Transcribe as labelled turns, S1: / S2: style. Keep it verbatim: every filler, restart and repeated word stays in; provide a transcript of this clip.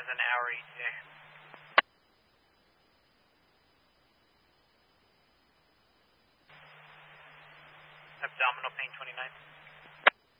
S1: has an hour E T A. Abdominal pain twenty-nine.